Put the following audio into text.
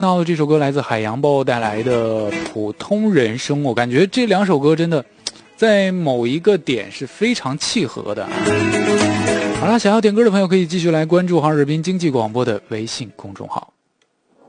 那这首歌来自海洋豹带来的《普通人生》，我感觉这两首歌真的在某一个点是非常契合的。好了，想要点歌的朋友可以继续来关注哈尔滨经济广播的微信公众号。